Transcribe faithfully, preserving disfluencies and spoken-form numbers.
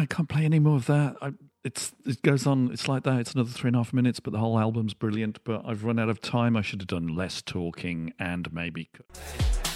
I can't play any more of that. I, it's it goes on. It's like that. It's another three and a half minutes, but the whole album's brilliant. But I've run out of time. I should have done less talking and maybe.